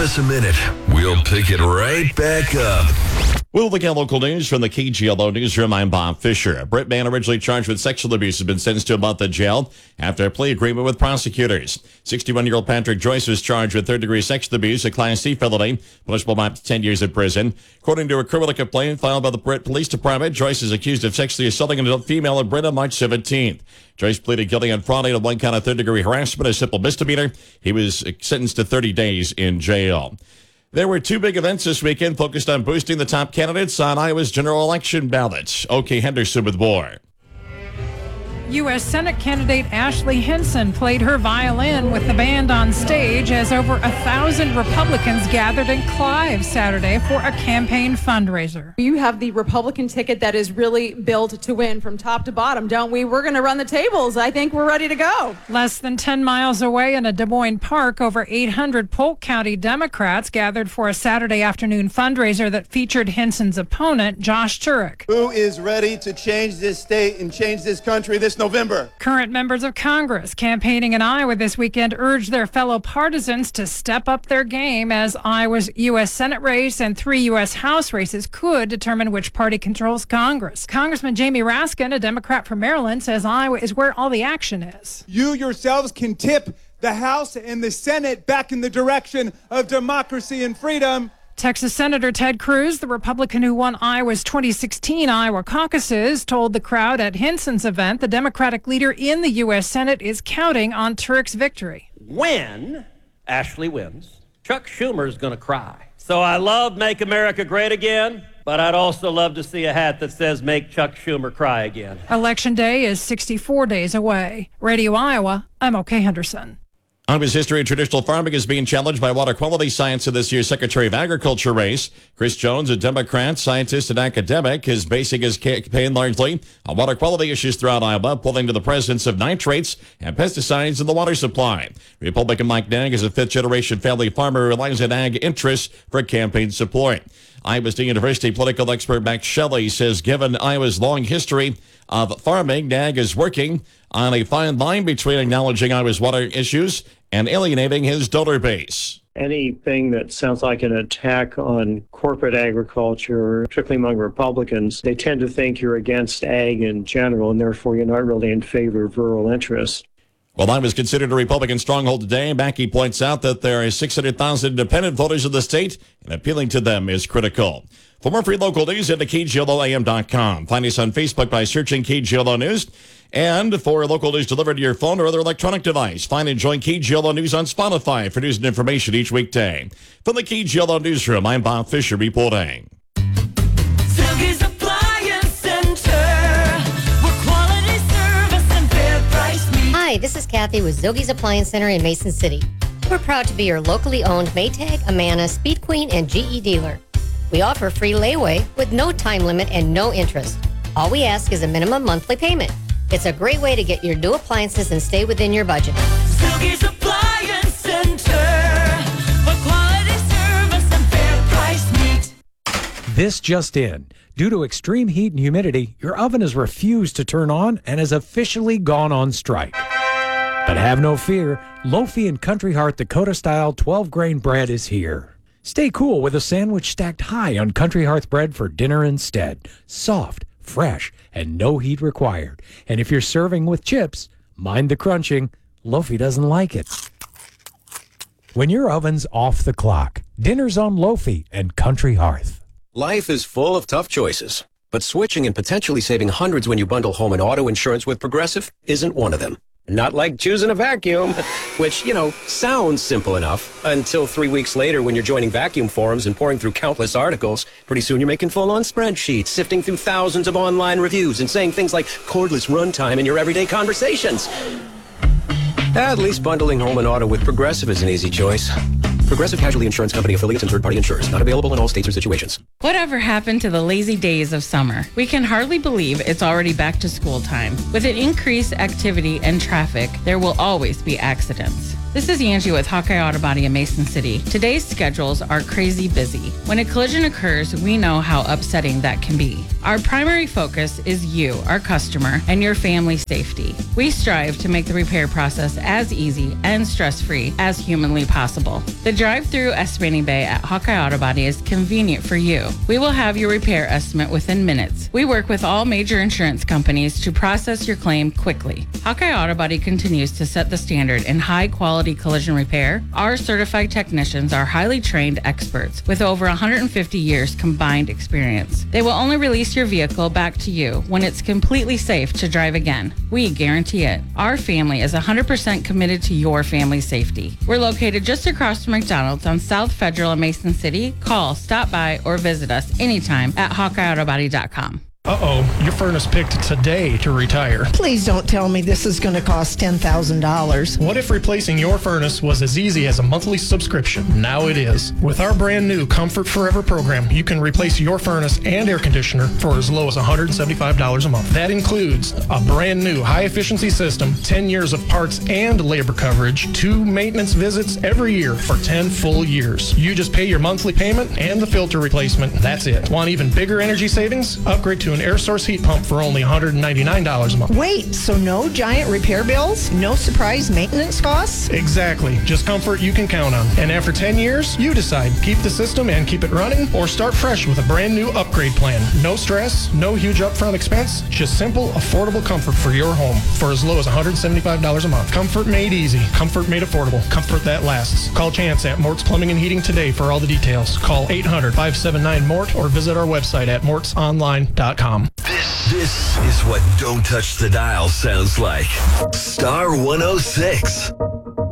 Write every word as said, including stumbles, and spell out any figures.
us a minute. We'll pick it right back up. We'll look at local news from the K G L O newsroom. I'm Bob Fisher. A Brit man originally charged with sexual abuse has been sentenced to a month in jail after a plea agreement with prosecutors. sixty-one-year-old Patrick Joyce was charged with third-degree sexual abuse, a Class C felony, punishable by up to ten years in prison. According to a criminal complaint filed by the Brit Police Department, Joyce is accused of sexually assaulting an adult female in Brit on March seventeenth. Joyce pleaded guilty on Friday to one count of third-degree harassment, a simple misdemeanor. He was sentenced to thirty days in jail. There were two big events this weekend focused on boosting the top candidates on Iowa's general election ballots. O.K. Henderson with more. U S Senate candidate Ashley Hinson played her violin with the band on stage as over a thousand Republicans gathered in Clive Saturday for a campaign fundraiser. You have the Republican ticket that is really built to win from top to bottom, don't we? We're going to run the tables. I think we're ready to go. Less than ten miles away in a Des Moines park, over eight hundred Polk County Democrats gathered for a Saturday afternoon fundraiser that featured Hinson's opponent, Josh Turek. Who is ready to change this state and change this country this November? Current members of Congress campaigning in Iowa this weekend urged their fellow partisans to step up their game as Iowa's U S Senate race and three U S House races could determine which party controls Congress. Congressman Jamie Raskin, a Democrat from Maryland, says Iowa is where all the action is. You yourselves can tip the House and the Senate back in the direction of democracy and freedom. Texas Senator Ted Cruz, the Republican who won Iowa's twenty sixteen Iowa caucuses, told the crowd at Hinson's event the Democratic leader in the U S Senate is counting on Turek's victory. When Ashley wins, Chuck Schumer is going to cry. So I love Make America Great Again, but I'd also love to see a hat that says Make Chuck Schumer Cry Again. Election day is sixty-four days away. Radio Iowa, I'm O K. Henderson. Iowa's history of traditional farming is being challenged by water quality science in this year's Secretary of Agriculture race. Chris Jones, a Democrat, scientist, and academic, is basing his campaign largely on water quality issues throughout Iowa, pulling to the presence of nitrates and pesticides in the water supply. Republican Mike Nag is a fifth-generation family farmer who relies on ag interests for campaign support. Iowa State University political expert Max Shelley says given Iowa's long history of farming, Nag is working on a fine line between acknowledging Iowa's water issues and alienating his donor base. Anything that sounds like an attack on corporate agriculture, particularly among Republicans, they tend to think you're against ag in general, and therefore you're not really in favor of rural interests. Well, Iowa is considered a Republican stronghold today. Mackey points out that there are six hundred thousand independent voters in the state, and appealing to them is critical. For more free local news, head to K G L O A M dot com. Find us on Facebook by searching K G L O News. And for local news delivered to your phone or other electronic device, find and join K G L O News on Spotify for news and information each weekday. From the K G L O Newsroom, I'm Bob Fisher reporting. Silky's Appliance Center, where quality service and fair price meet. Hi, this is Kathy with Zilgie's Appliance Center in Mason City. We're proud to be your locally owned Maytag, Amana, Speed Queen, and G E dealer. We offer free layaway with no time limit and no interest. All we ask is a minimum monthly payment. It's a great way to get your new appliances and stay within your budget. Silky's Appliance Center, where quality service and fair price meet. This just in. Due to extreme heat and humidity, your oven has refused to turn on and has officially gone on strike. But have no fear, Lofi and Country Heart Dakota-style twelve-grain bread is here. Stay cool with a sandwich stacked high on Country Hearth bread for dinner instead. Soft, fresh, and no heat required. And if you're serving with chips, mind the crunching. Lofi doesn't like it. When your oven's off the clock, dinner's on Lofi and Country Hearth. Life is full of tough choices, but switching and potentially saving hundreds when you bundle home and auto insurance with Progressive isn't one of them. Not like choosing a vacuum, which, you know, sounds simple enough until three weeks later when you're joining vacuum forums and pouring through countless articles. Pretty soon you're making full-on spreadsheets, sifting through thousands of online reviews and saying things like cordless runtime in your everyday conversations. At least bundling home and auto with Progressive is an easy choice. Progressive Casualty Insurance Company affiliates and third-party insurers. Not available in all states or situations. Whatever happened to the lazy days of summer? We can hardly believe it's already back to school time. With an increased activity and traffic, there will always be accidents. This is Angie with Hawkeye Auto Body in Mason City. Today's schedules are crazy busy. When a collision occurs, we know how upsetting that can be. Our primary focus is you, our customer, and your family's safety. We strive to make the repair process as easy and stress-free as humanly possible. The drive-through estimating bay at Hawkeye Auto Body is convenient for you. We will have your repair estimate within minutes. We work with all major insurance companies to process your claim quickly. Hawkeye Auto Body continues to set the standard in high-quality collision repair. Our certified technicians are highly trained experts with over one hundred fifty years combined experience. They will only release your vehicle back to you when it's completely safe to drive again. We guarantee it. Our family is one hundred percent committed to your family's safety. We're located just across from McDonald's on South Federal in Mason City. Call, stop by, or visit us anytime at hawkeye auto body dot com. Uh-oh, your furnace picked today to retire. Please don't tell me this is going to cost ten thousand dollars. What if replacing your furnace was as easy as a monthly subscription? Now it is. With our brand new Comfort Forever program, you can replace your furnace and air conditioner for as low as one hundred seventy-five dollars a month. That includes a brand new high-efficiency system, ten years of parts and labor coverage, two maintenance visits every year for ten full years. You just pay your monthly payment and the filter replacement. That's it. Want even bigger energy savings? Upgrade to an air source heat pump for only one hundred ninety-nine dollars a month. Wait, so no giant repair bills? No surprise maintenance costs? Exactly. Just comfort you can count on. And after ten years, you decide. Keep the system and keep it running, or start fresh with a brand new upgrade plan. No stress, no huge upfront expense, just simple, affordable comfort for your home for as low as one hundred seventy-five dollars a month. Comfort made easy. Comfort made affordable. Comfort that lasts. Call Chance at Mort's Plumbing and Heating today for all the details. Call eight hundred, five seven nine, mort or visit our website at morts online dot com. This, this is what Don't Touch the Dial sounds like. Star one oh six.